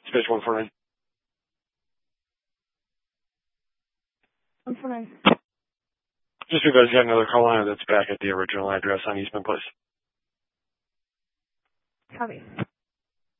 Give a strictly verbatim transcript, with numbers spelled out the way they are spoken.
Space one four nine. one four nine. Just because you got another call line that's back at the original address on Eastman Place. Copy.